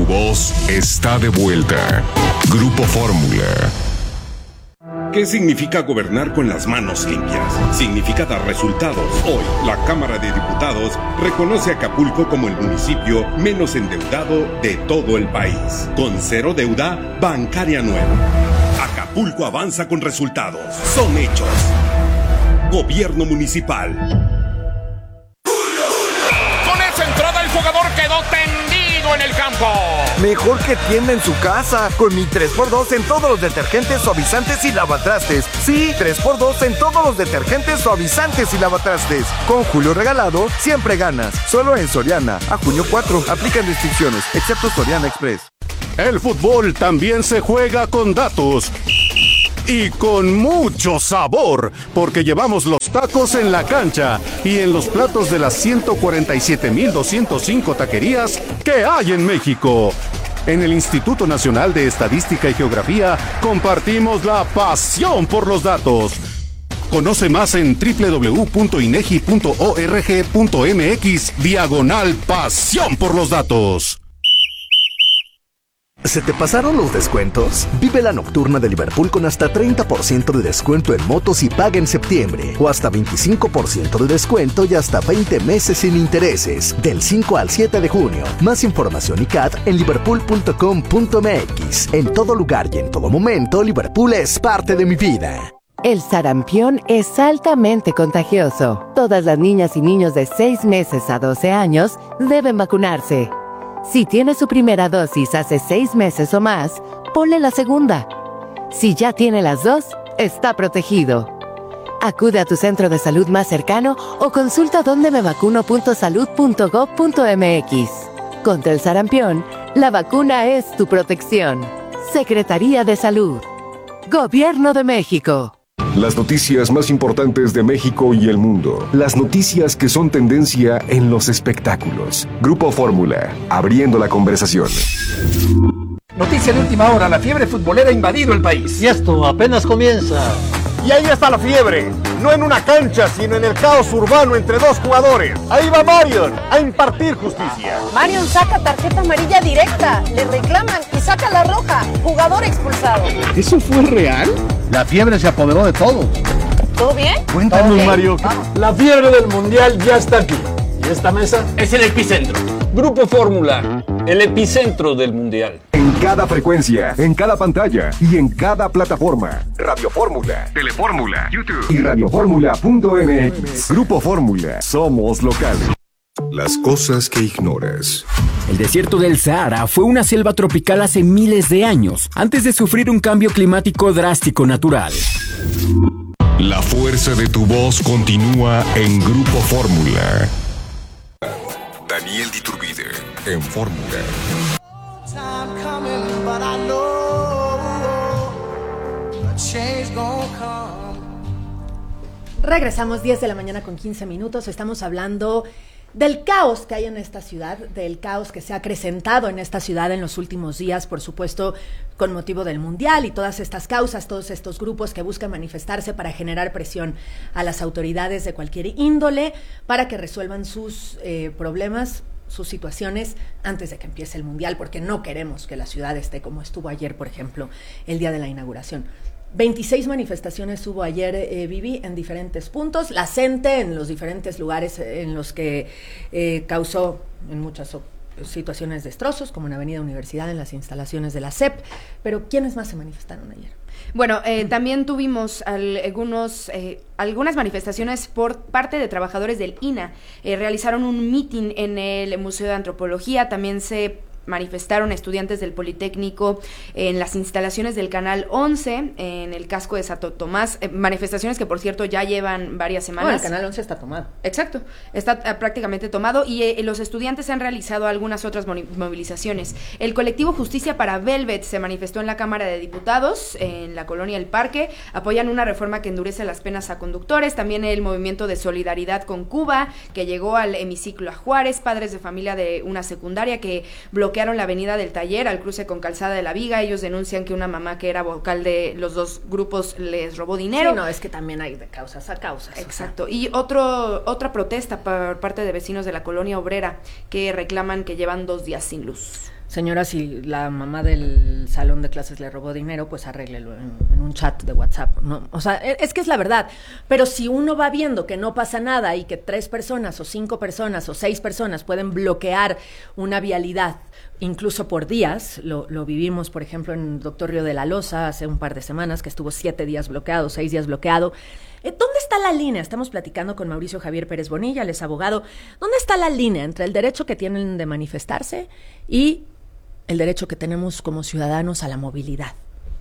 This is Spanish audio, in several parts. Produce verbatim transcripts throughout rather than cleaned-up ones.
voz está de vuelta. Grupo Fórmula. ¿Qué significa gobernar con las manos limpias? Significa dar resultados. Hoy, la Cámara de Diputados reconoce a Acapulco como el municipio menos endeudado de todo el país, con cero deuda bancaria nueva. Acapulco avanza con resultados. Son hechos. Gobierno municipal. Con esa entrada el jugador quedó tendido en el campo. Mejor que tienda en su casa, con mi tres por dos en todos los detergentes, suavizantes y lavatrastes. Sí, tres por dos en todos los detergentes, suavizantes y lavatrastes. Con Julio regalado, siempre ganas. Solo en Soriana. A junio cuatro, aplican restricciones, excepto Soriana Express. El fútbol también se juega con datos. Y con mucho sabor, porque llevamos los tacos en la cancha y en los platos de las ciento cuarenta y siete mil doscientas cinco taquerías que hay en México. En el Instituto Nacional de Estadística y Geografía compartimos la pasión por los datos. Conoce más en doble u doble u doble u punto inegi punto org punto mx diagonal pasión por los datos. ¿Se te pasaron los descuentos? Vive la nocturna de Liverpool con hasta treinta por ciento de descuento en motos y paga en septiembre. O hasta veinticinco por ciento de descuento y hasta veinte meses sin intereses. Del cinco al siete de junio. Más información y C A T en liverpool punto com punto mx. En todo lugar y en todo momento, Liverpool es parte de mi vida. El sarampión es altamente contagioso. Todas las niñas y niños de seis meses a doce años deben vacunarse. Si tiene su primera dosis hace seis meses o más, ponle la segunda. Si ya tiene las dos, está protegido. Acude a tu centro de salud más cercano o consulta donde me vacuno punto salud punto gob punto mx. Contra el sarampión, la vacuna es tu protección. Secretaría de Salud. Gobierno de México. Las noticias más importantes de México y el mundo. Las noticias que son tendencia en los espectáculos. Grupo Fórmula, abriendo la conversación. Noticia de última hora, la fiebre futbolera ha invadido el país. Y esto apenas comienza. Y ahí está la fiebre, no en una cancha, sino en el caos urbano entre dos jugadores. Ahí va Marion a impartir justicia. Marion saca tarjeta amarilla directa, le reclaman y saca la roja, jugador expulsado. ¿Eso fue real? La fiebre se apoderó de todo. ¿Todo bien? Cuéntanos, okay, Mario. La fiebre del mundial ya está aquí. Y esta mesa es el epicentro. Grupo Fórmula, el epicentro del mundial. En cada frecuencia, en cada pantalla y en cada plataforma. Radio Fórmula, Telefórmula, YouTube y radioformula punto mx. Grupo Fórmula, somos locales. Las cosas que ignoras. El desierto del Sahara fue una selva tropical hace miles de años, antes de sufrir un cambio climático drástico natural. La fuerza de tu voz continúa en Grupo Fórmula. Daniel Diturbide, en Fórmula. Regresamos diez de la mañana con quince minutos. Estamos hablando del caos que hay en esta ciudad, del caos que se ha acrecentado en esta ciudad en los últimos días, por supuesto, con motivo del Mundial y todas estas causas, todos estos grupos que buscan manifestarse para generar presión a las autoridades de cualquier índole para que resuelvan sus eh, problemas, sus situaciones antes de que empiece el Mundial, porque no queremos que la ciudad esté como estuvo ayer, por ejemplo, el día de la inauguración. veintiséis manifestaciones hubo ayer, eh, Vivi, en diferentes puntos. La gente en los diferentes lugares en los que eh, causó en muchas situaciones destrozos, como en Avenida Universidad, en las instalaciones de la S E P. Pero ¿quiénes más se manifestaron ayer? Bueno, eh, también tuvimos algunos, eh, algunas manifestaciones por parte de trabajadores del I N A. Eh, realizaron un meeting en el Museo de Antropología. También se manifestaron estudiantes del Politécnico en las instalaciones del Canal once, en el casco de Santo Tomás, eh, manifestaciones que, por cierto, ya llevan varias semanas. No, el Canal once está tomado. Exacto, está eh, prácticamente tomado y eh, los estudiantes han realizado algunas otras movilizaciones. El colectivo Justicia para Velvet se manifestó en la Cámara de Diputados, en la colonia El Parque, apoyan una reforma que endurece las penas a conductores, también el movimiento de solidaridad con Cuba, que llegó al hemiciclo a Juárez, padres de familia de una secundaria que bloquearon la avenida del Taller al cruce con Calzada de la Viga. Ellos denuncian que una mamá que era vocal de los dos grupos les robó dinero. Sí, no, es que también hay de causas a causas. Exacto. O sea. Y otro otra protesta por parte de vecinos de la colonia obrera que reclaman que llevan dos días sin luz. señora, si la mamá del salón de clases le robó dinero, pues arréglelo en, en un chat de WhatsApp, ¿no? O sea, es que es la verdad. Pero si uno va viendo que no pasa nada y que tres personas o cinco personas o seis personas pueden bloquear una vialidad, incluso por días, lo, lo vivimos, por ejemplo, en Doctor Río de la Loza hace un par de semanas, que estuvo siete días bloqueado, seis días bloqueado. Eh, ¿Dónde está la línea? Estamos platicando con Mauricio Javier Pérez Bonilla, él es abogado. ¿Dónde está la línea entre el derecho que tienen de manifestarse y el derecho que tenemos como ciudadanos a la movilidad?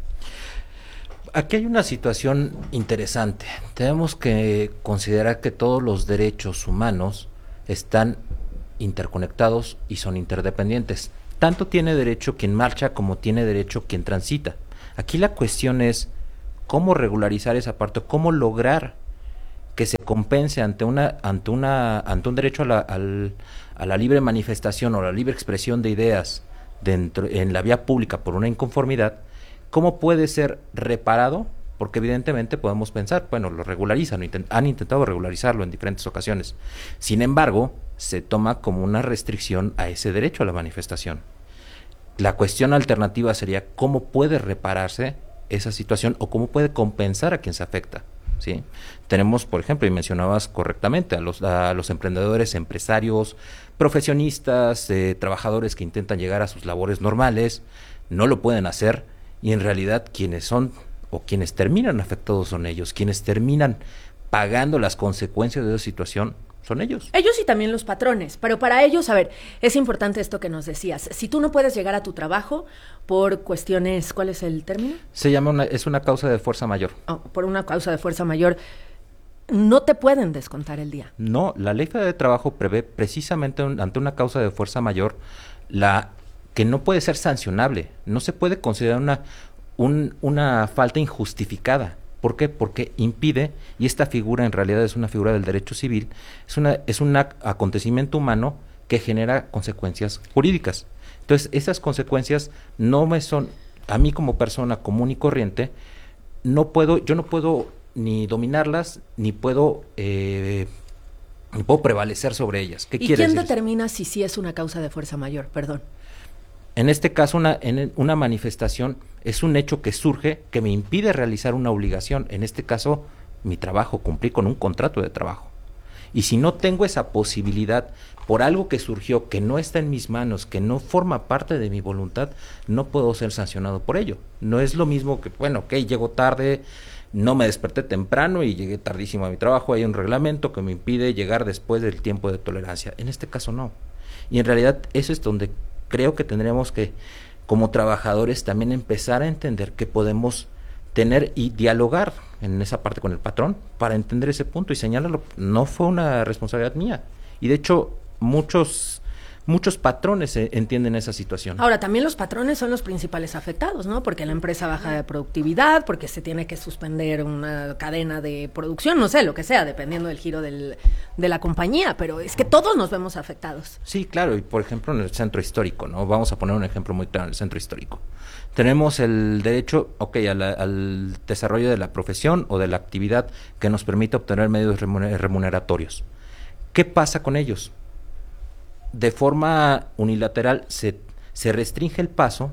Aquí hay una situación interesante. Tenemos que considerar que todos los derechos humanos están interconectados y son interdependientes. Tanto tiene derecho quien marcha como tiene derecho quien transita. Aquí la cuestión es cómo regularizar esa parte, cómo lograr que se compense ante una ante una ante un derecho a la, al, a la libre manifestación o la libre expresión de ideas dentro en la vía pública por una inconformidad. ¿Cómo puede ser reparado? Porque evidentemente podemos pensar, bueno, lo regularizan, intent, han intentado regularizarlo en diferentes ocasiones. Sin embargo, se toma como una restricción a ese derecho a la manifestación. La cuestión alternativa sería cómo puede repararse esa situación o cómo puede compensar a quien se afecta, ¿sí? Tenemos, por ejemplo, y mencionabas correctamente, a los, a los emprendedores, empresarios, profesionistas, eh, trabajadores que intentan llegar a sus labores normales, no lo pueden hacer, y en realidad quienes son o quienes terminan afectados son ellos, quienes terminan pagando las consecuencias de esa situación son ellos. Ellos y también los patrones, pero para ellos, a ver, es importante esto que nos decías. Si tú no puedes llegar a tu trabajo por cuestiones, ¿cuál es el término? Se llama una, es una causa de fuerza mayor. Oh, por una causa de fuerza mayor, no te pueden descontar el día. No, la Ley Federal de Trabajo prevé precisamente un, ante una causa de fuerza mayor la que no puede ser sancionable, no se puede considerar una un, una falta injustificada. ¿Por qué? Porque impide, y esta figura en realidad es una figura del derecho civil, es una es un acontecimiento humano que genera consecuencias jurídicas. Entonces, esas consecuencias no me son, a mí como persona común y corriente, no puedo, yo no puedo ni dominarlas, ni puedo, eh, ni puedo prevalecer sobre ellas. ¿Qué ¿Y quiere quién decir? determina si sí es una causa de fuerza mayor? Perdón. En este caso, una, en una manifestación es un hecho que surge que me impide realizar una obligación. En este caso, mi trabajo, cumplir con un contrato de trabajo. Y si no tengo esa posibilidad por algo que surgió, que no está en mis manos, que no forma parte de mi voluntad, no puedo ser sancionado por ello. No es lo mismo que, bueno, ok, llego tarde, no me desperté temprano y llegué tardísimo a mi trabajo, hay un reglamento que me impide llegar después del tiempo de tolerancia. En este caso no. Y en realidad eso es donde creo que tendríamos que, como trabajadores, también empezar a entender que podemos tener y dialogar en esa parte con el patrón para entender ese punto y señalarlo. No fue una responsabilidad mía. Y de hecho, muchos muchos patrones eh, entienden esa situación. Ahora, también los patrones son los principales afectados, ¿no? Porque la empresa baja de productividad, porque se tiene que suspender una cadena de producción, no sé, lo que sea, dependiendo del giro del, de la compañía, pero es que todos nos vemos afectados. Sí, claro, y por ejemplo en el centro histórico, ¿no? Vamos a poner un ejemplo muy claro en el centro histórico. Tenemos el derecho, ok, a la, al desarrollo de la profesión o de la actividad que nos permite obtener medios remuneratorios. ¿Qué pasa con ellos? De forma unilateral se, se restringe el paso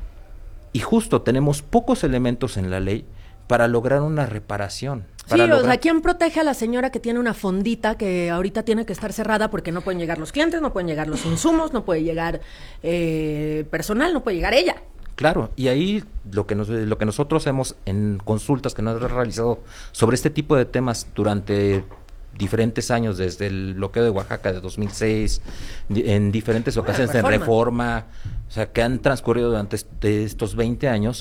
y justo tenemos pocos elementos en la ley para lograr una reparación. Sí, lograr... o sea, ¿quién protege a la señora que tiene una fondita que ahorita tiene que estar cerrada porque no pueden llegar los clientes, no pueden llegar los insumos, no puede llegar eh, personal, no puede llegar ella? Claro, y ahí lo que nos, lo que nosotros hemos en consultas que nos hemos realizado sobre este tipo de temas durante diferentes años, desde el bloqueo de Oaxaca de dos mil seis, en diferentes ocasiones en reforma, o sea, que han transcurrido durante este, estos veinte años,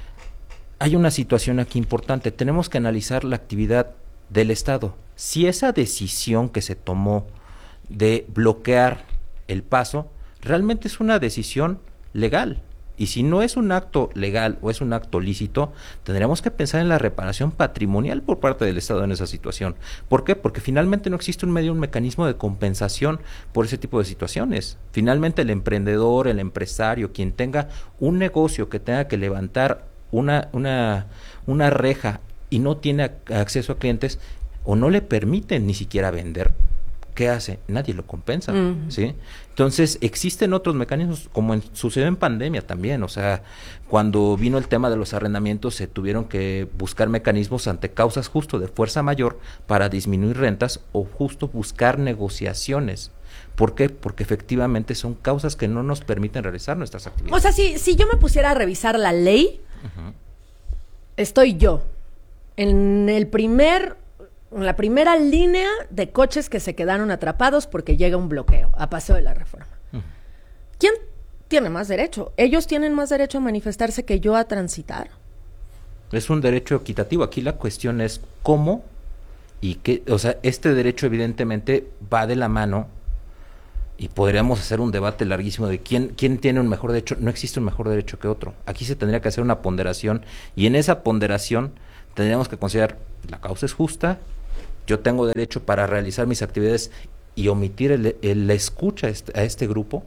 hay una situación aquí importante. Tenemos que analizar la actividad del Estado. Si esa decisión que se tomó de bloquear el paso realmente es una decisión legal, y si no es un acto legal o es un acto lícito, tendríamos que pensar en la reparación patrimonial por parte del Estado en esa situación. ¿Por qué? Porque finalmente no existe un medio, un mecanismo de compensación por ese tipo de situaciones. Finalmente el emprendedor, el empresario, quien tenga un negocio que tenga que levantar una, una, una reja y no tiene acceso a clientes o no le permiten ni siquiera vender, ¿qué hace? Nadie lo compensa, Mm. ¿sí? Entonces, existen otros mecanismos, como en, sucedió en pandemia también, o sea, cuando vino el tema de los arrendamientos, se tuvieron que buscar mecanismos ante causas justo de fuerza mayor para disminuir rentas o justo buscar negociaciones. ¿Por qué? Porque efectivamente son causas que no nos permiten realizar nuestras actividades. O sea, si, si yo me pusiera a revisar la ley, uh-huh. estoy yo en el primer, en la primera línea de coches que se quedaron atrapados porque llega un bloqueo a Paseo de la Reforma. Uh-huh. ¿Quién tiene más derecho? ¿Ellos tienen más derecho a manifestarse que yo a transitar? Es un derecho equitativo. Aquí la cuestión es cómo y qué, o sea, este derecho evidentemente va de la mano. Y podríamos hacer un debate larguísimo de quién, quién tiene un mejor derecho. No existe un mejor derecho que otro. Aquí se tendría que hacer una ponderación, y en esa ponderación tendríamos que considerar, la causa es justa, yo tengo derecho para realizar mis actividades y omitir el, el, la escucha a este, a este grupo.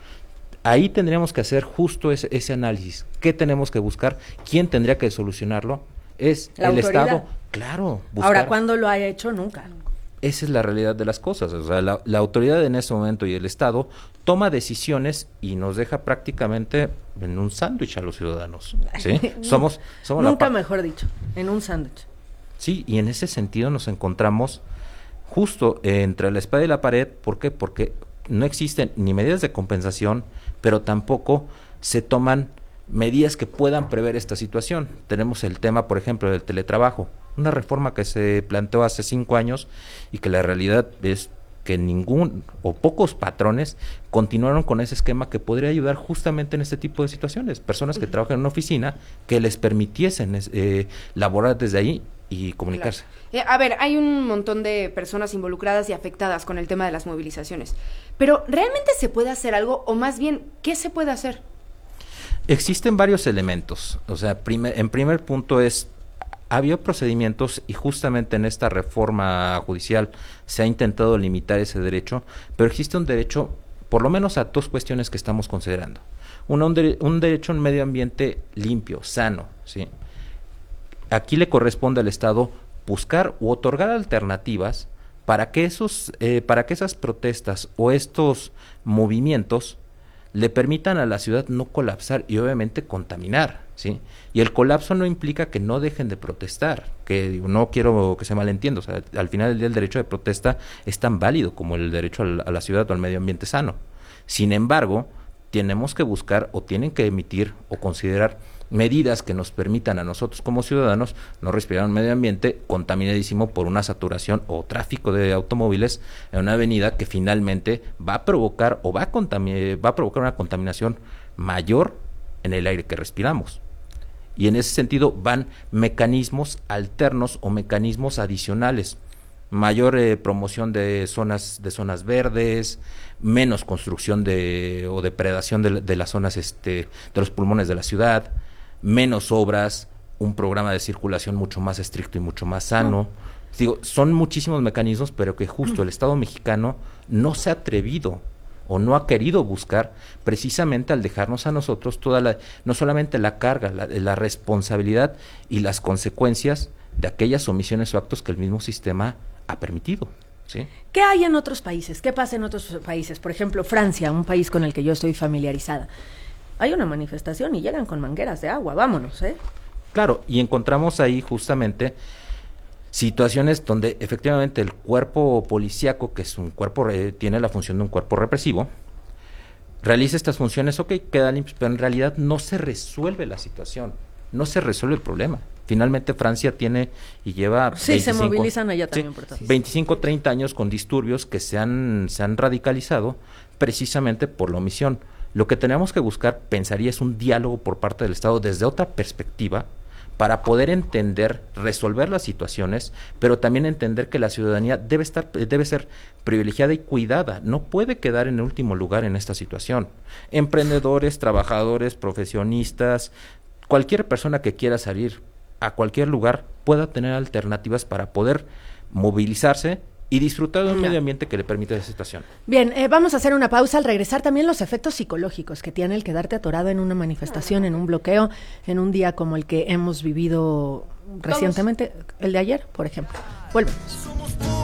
Ahí tendríamos que hacer justo ese, ese análisis. ¿Qué tenemos que buscar? ¿Quién tendría que solucionarlo? Es ¿La el autoridad? Estado. Claro. Buscar. Ahora, ¿cuándo lo ha hecho? Nunca. Esa es la realidad de las cosas. O sea, la, la autoridad en ese momento y el Estado toma decisiones y nos deja prácticamente en un sándwich a los ciudadanos. ¿Sí? somos, somos Nunca la mejor dicho, en un sándwich. Sí, y en ese sentido nos encontramos justo eh, entre la espada y la pared. ¿Por qué? Porque no existen ni medidas de compensación, pero tampoco se toman medidas que puedan prever esta situación. Tenemos el tema, por ejemplo, del teletrabajo. Una reforma que se planteó hace cinco años y que la realidad es que ningún o pocos patrones continuaron con ese esquema que podría ayudar justamente en este tipo de situaciones. Personas que trabajan en una oficina que les permitiesen eh, laborar desde ahí y comunicarse. Claro. Eh, a ver, hay un montón de personas involucradas y afectadas con el tema de las movilizaciones, pero ¿realmente se puede hacer algo? O más bien, ¿qué se puede hacer? Existen varios elementos. O sea, primer, en primer punto es, había procedimientos y justamente en esta reforma judicial se ha intentado limitar ese derecho, pero existe un derecho, por lo menos a dos cuestiones que estamos considerando. Uno, un, de, un derecho a un medio ambiente limpio, sano, ¿sí? Aquí le corresponde al Estado buscar u otorgar alternativas para que esos, eh, para que esas protestas o estos movimientos le permitan a la ciudad no colapsar y obviamente contaminar, ¿sí? Y el colapso no implica que no dejen de protestar, que digo, no quiero que se malentienda, o sea, al final del día el derecho de protesta es tan válido como el derecho a la, a la ciudad o al medio ambiente sano. Sin embargo, tenemos que buscar o tienen que emitir o considerar medidas que nos permitan a nosotros como ciudadanos no respirar un medio ambiente contaminadísimo por una saturación o tráfico de automóviles en una avenida que finalmente va a provocar o va a, contami- va a provocar una contaminación mayor en el aire que respiramos. Y en ese sentido van mecanismos alternos o mecanismos adicionales. Mayor eh, promoción de zonas de zonas verdes, menos construcción de o depredación de, de las zonas este de los pulmones de la ciudad, menos obras, un programa de circulación mucho más estricto y mucho más sano. Mm. Digo, son muchísimos mecanismos, pero que justo el Estado mexicano no se ha atrevido o no ha querido buscar, precisamente al dejarnos a nosotros toda la, no solamente la carga, la, la responsabilidad y las consecuencias de aquellas omisiones o actos que el mismo sistema ha permitido, ¿sí? ¿Qué hay en otros países? ¿Qué pasa en otros países? Por ejemplo, Francia, un país con el que yo estoy familiarizada. Hay una manifestación y llegan con mangueras de agua, vámonos, ¿eh? Claro, y encontramos ahí justamente situaciones donde efectivamente el cuerpo policíaco, que es un cuerpo, eh, tiene la función de un cuerpo represivo, realiza estas funciones, ok, queda limpio, pero en realidad no se resuelve la situación, no se resuelve el problema. Finalmente Francia tiene y lleva sí, veinticinco, se movilizan allá también, sí, por todo. veinticinco, treinta años con disturbios que se han, se han radicalizado precisamente por la omisión. Lo que tenemos que buscar, pensaría, es un diálogo por parte del Estado desde otra perspectiva para poder entender, resolver las situaciones, pero también entender que la ciudadanía debe estar, debe ser privilegiada y cuidada, no puede quedar en último lugar en esta situación. Emprendedores, trabajadores, profesionistas, cualquier persona que quiera salir a cualquier lugar pueda tener alternativas para poder movilizarse y disfrutar de un medio ambiente que le permita esa situación. Bien, eh, vamos a hacer una pausa. Al regresar también los efectos psicológicos que tiene el quedarte atorado en una manifestación, en un bloqueo, en un día como el que hemos vivido recientemente, el de ayer, por ejemplo. Volvemos.